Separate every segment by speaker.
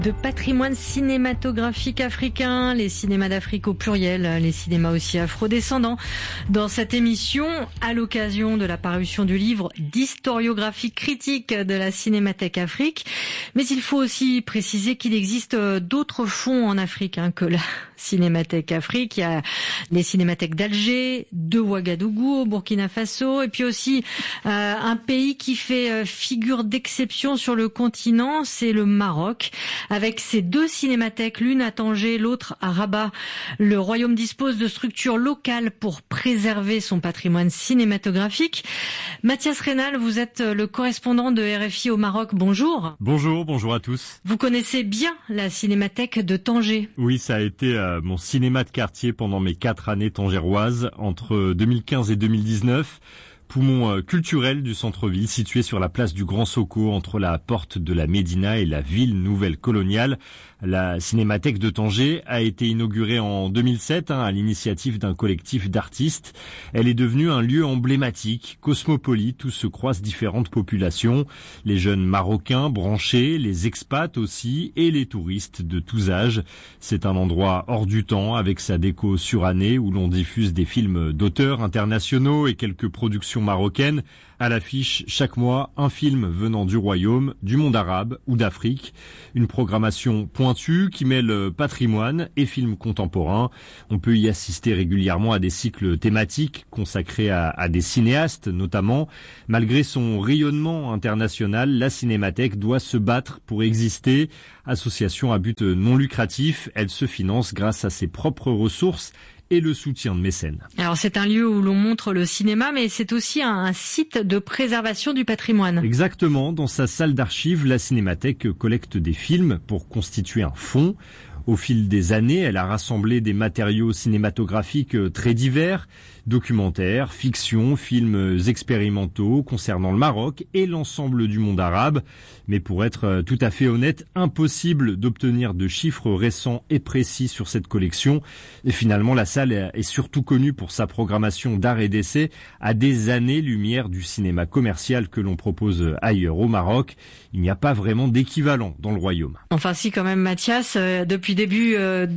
Speaker 1: De patrimoine cinématographique africain, les cinémas d'Afrique au pluriel, les cinémas aussi afrodescendants. Dans cette émission, à l'occasion de la parution du livre d'historiographie critique de la Cinémathèque Afrique. Mais il faut aussi préciser qu'il existe d'autres fonds en Afrique que la Cinémathèque Afrique. Il y a les cinémathèques d'Alger, de Ouagadougou au Burkina Faso, et puis aussi un pays qui fait figure d'exception sur le continent, c'est le Maroc. Avec ses deux cinémathèques, l'une à Tanger, l'autre à Rabat, le royaume dispose de structures locales pour préserver son patrimoine cinématographique. Mathias Reynal, vous êtes le correspondant de RFI au Maroc. Bonjour.
Speaker 2: Bonjour à tous.
Speaker 1: Vous connaissez bien la cinémathèque de Tanger.
Speaker 2: Oui, ça a été mon cinéma de quartier pendant mes 4 années tangéroises, entre 2015 et 2019. Poumon culturel du centre-ville, situé sur la place du Grand Soko, entre la porte de la Médina et la ville nouvelle coloniale. La Cinémathèque de Tanger a été inaugurée en 2007 à l'initiative d'un collectif d'artistes. Elle est devenue un lieu emblématique, cosmopolite, où se croisent différentes populations. Les jeunes Marocains branchés, les expats aussi, et les touristes de tous âges. C'est un endroit hors du temps, avec sa déco surannée, où l'on diffuse des films d'auteurs internationaux et quelques productions marocaines. À l'affiche, chaque mois, un film venant du royaume, du monde arabe ou d'Afrique. Une programmation pointue qui mêle patrimoine et films contemporains. On peut y assister régulièrement à des cycles thématiques consacrés à des cinéastes notamment. Malgré son rayonnement international, la Cinémathèque doit se battre pour exister. Association à but non lucratif, elle se finance grâce à ses propres ressources et le soutien de mécènes.
Speaker 1: Alors c'est un lieu où l'on montre le cinéma, mais c'est aussi un site de préservation du patrimoine.
Speaker 2: Exactement, dans sa salle d'archives, la Cinémathèque collecte des films pour constituer un fonds. Au fil des années, elle a rassemblé des matériaux cinématographiques très divers, documentaires, fiction, films expérimentaux concernant le Maroc et l'ensemble du monde arabe. Mais pour être tout à fait honnête, impossible d'obtenir de chiffres récents et précis sur cette collection. Et finalement, la salle est surtout connue pour sa programmation d'art et d'essai à des années-lumière du cinéma commercial que l'on propose ailleurs au Maroc. Il n'y a pas vraiment d'équivalent dans le royaume.
Speaker 1: Enfin si quand même, Mathias, depuis début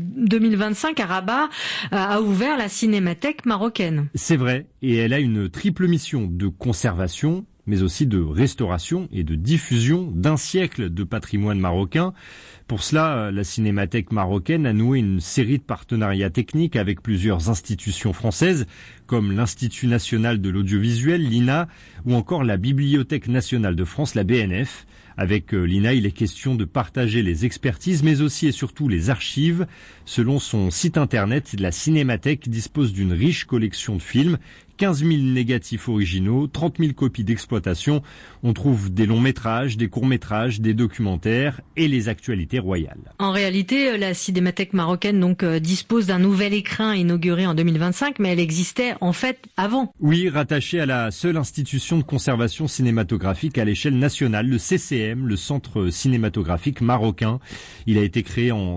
Speaker 1: 2025, à Rabat a ouvert la Cinémathèque marocaine.
Speaker 2: C'est vrai, et elle a une triple mission de conservation, mais aussi de restauration et de diffusion d'un siècle de patrimoine marocain. Pour cela, la Cinémathèque marocaine a noué une série de partenariats techniques avec plusieurs institutions françaises, comme l'Institut national de l'audiovisuel, l'INA, ou encore la Bibliothèque nationale de France, la BNF. Avec l'INA, il est question de partager les expertises, mais aussi et surtout les archives. Selon son site internet, la Cinémathèque dispose d'une riche collection de films, 15 000 négatifs originaux, 30 000 copies d'exploitation. On trouve des longs métrages, des courts métrages, des documentaires et les actualités royales.
Speaker 1: En réalité, la Cinémathèque marocaine dispose d'un nouvel écrin inauguré en 2025, mais elle existait en fait avant.
Speaker 2: Oui, rattachée à la seule institution de conservation cinématographique à l'échelle nationale, le CCM, le Centre cinématographique marocain. Il a été créé en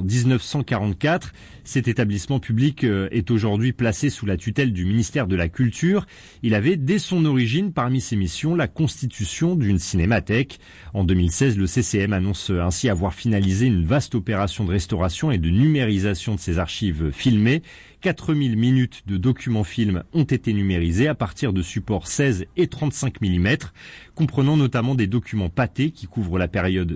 Speaker 2: 1944. Cet établissement public est aujourd'hui placé sous la tutelle du ministère de la Culture. Il avait dès son origine parmi ses missions la constitution d'une cinémathèque. En 2016, le CCM annonce ainsi avoir finalisé une vaste opération de restauration et de numérisation de ses archives filmées. 4000 minutes de documents films ont été numérisés à partir de supports 16 et 35 mm, comprenant notamment des documents pâtés qui couvrent la période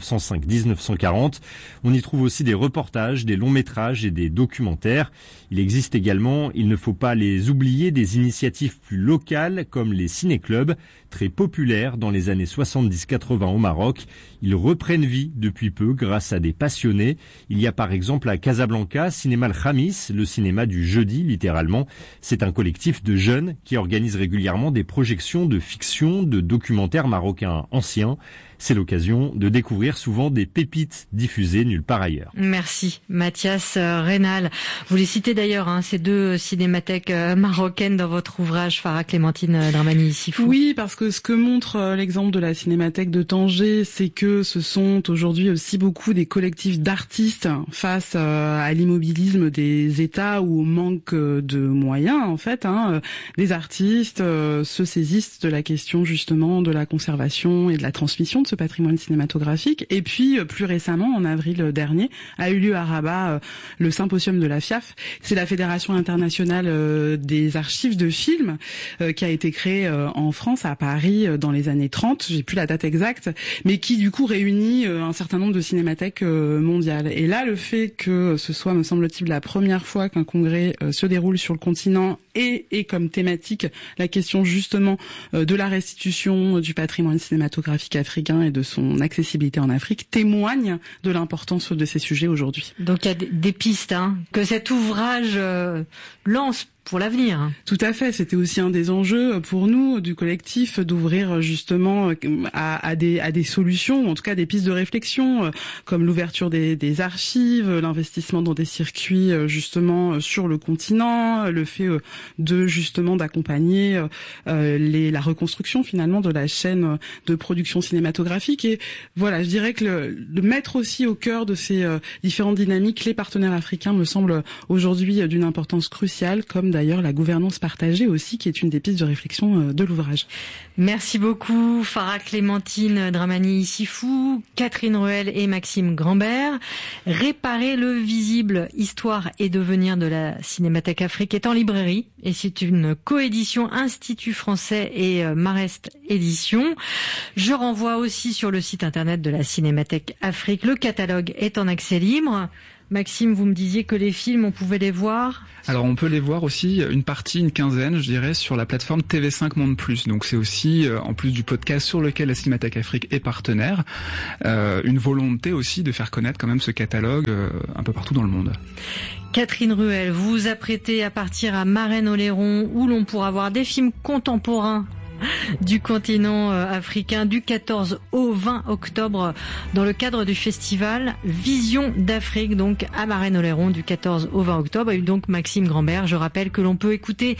Speaker 2: 1905-1940. On y trouve aussi des reportages, des longs métrages et des documentaires. Il existe également, il ne faut pas les oublier, des initiatives plus locales comme les ciné-clubs, très populaires dans les années 70-80 au Maroc. Ils reprennent vie depuis peu grâce à des passionnés. Il y a par exemple à Casablanca, Cinéma El Khamis, le cinéma du jeudi littéralement. C'est un collectif de jeunes qui organise régulièrement des projections de fiction, de documentaires marocains anciens. C'est l'occasion de découvrir souvent des pépites diffusées nulle part ailleurs.
Speaker 1: Merci Mathias Reynal. Vous les citez d'ailleurs, ces deux cinémathèques marocaines dans votre ouvrage, Farah Clémentine Dramani-Sifou.
Speaker 3: Oui, parce que ce que montre l'exemple de la Cinémathèque de Tanger, c'est que ce sont aujourd'hui aussi beaucoup des collectifs d'artistes face à l'immobilisme des États ou au manque de moyens en fait. Des artistes se saisissent de la question justement de la conservation et de la transmission de ce patrimoine cinématographique. Et puis, plus récemment, en avril dernier, a eu lieu à Rabat le symposium de la FIAF. C'est la Fédération internationale des archives de films qui a été créée en France, à Paris, dans les années 30. J'ai plus la date exacte, mais qui du coup réunit un certain nombre de cinémathèques mondiales. Et là, le fait que ce soit, me semble-t-il, la première fois qu'un congrès se déroule sur le continent et comme thématique la question justement de la restitution du patrimoine cinématographique africain et de son accessibilité en Afrique témoigne de l'importance de ces sujets aujourd'hui.
Speaker 1: Donc il y a des pistes que cet ouvrage lance pour l'avenir.
Speaker 3: Tout à fait, c'était aussi un des enjeux pour nous du collectif d'ouvrir justement à des solutions, ou en tout cas des pistes de réflexion, comme l'ouverture des archives, l'investissement dans des circuits justement sur le continent, le fait de justement d'accompagner la reconstruction finalement de la chaîne de production cinématographique. Et voilà, je dirais que de mettre aussi au cœur de ces différentes dynamiques les partenaires africains me semble aujourd'hui d'une importance cruciale, comme d'ailleurs la gouvernance partagée aussi, qui est une des pistes de réflexion de l'ouvrage.
Speaker 1: Merci beaucoup Farah Clémentine Dramani-Issifou, Catherine Ruel et Maxime Grambert. Réparer le visible, histoire et devenir de la Cinémathèque Afrique est en librairie et c'est une coédition Institut français et Marest Éditions. Je renvoie aussi sur le site internet de la Cinémathèque Afrique. Le catalogue est en accès libre. Maxime, vous me disiez que les films, on pouvait les voir?
Speaker 4: Alors on peut les voir aussi, une quinzaine, je dirais, sur la plateforme TV5 Monde Plus. Donc c'est aussi, en plus du podcast sur lequel la Cinémathèque Afrique est partenaire, une volonté aussi de faire connaître quand même ce catalogue un peu partout dans le monde.
Speaker 1: Catherine Ruel, vous vous apprêtez à partir à Marennes-Oléron, où l'on pourra voir des films contemporains du continent africain du 14 au 20 octobre dans le cadre du festival Vision d'Afrique, donc à Marennes-Oléron du 14 au 20 octobre. Et donc Maxime Grambert, je rappelle que l'on peut écouter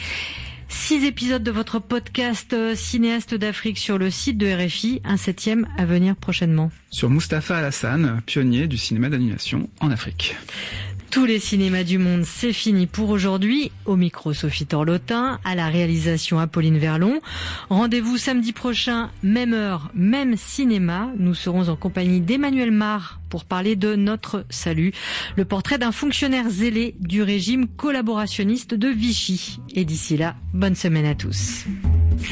Speaker 1: 6 épisodes de votre podcast Cinéaste d'Afrique sur le site de RFI, un 7e à venir prochainement.
Speaker 4: Sur Mustapha Alassane, pionnier du cinéma d'animation en Afrique.
Speaker 1: Tous les cinémas du monde, c'est fini pour aujourd'hui. Au micro, Sophie Torlotin, à la réalisation Apolline Verlon. Rendez-vous samedi prochain, même heure, même cinéma. Nous serons en compagnie d'Emmanuel Mar pour parler de Notre Salut, le portrait d'un fonctionnaire zélé du régime collaborationniste de Vichy. Et d'ici là, bonne semaine à tous.